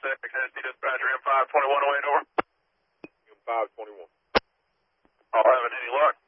6, NSD dispatcher, M52108, over. M521. All having any luck?